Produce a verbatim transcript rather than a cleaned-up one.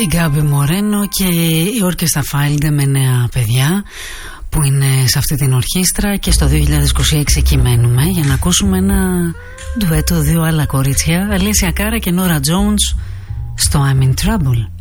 Η Γκάμπι Μορένο και η Όρκεστρα Φάιλντε με νέα παιδιά που είναι σε αυτή την ορχήστρα, και στο δύο χιλιάδες είκοσι έξι εκεί μένουμε για να ακούσουμε ένα ντουέτο δύο άλλα κορίτσια, Αλέσια Κάρα και Νόρα Τζόουνς, στο I'm in Trouble.